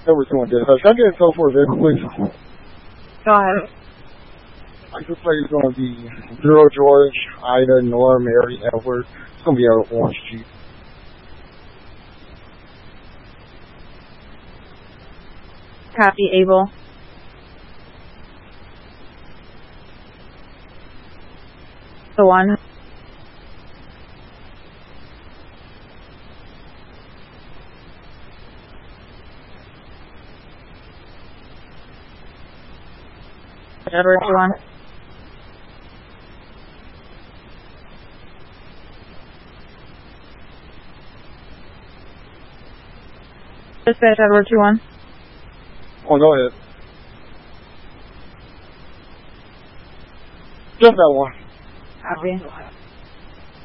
Edward 2-1 dispatch. Can I get a code for a vehicle, please? Go ahead. I just like it's going to be 0 George, Ida, Nora, Mary, Edward. It's going to be an orange Jeep. Copy, Able. The one. Edward 2-1. Dispatch Edward 2-1. Oh, go ahead. Just that one. Copy.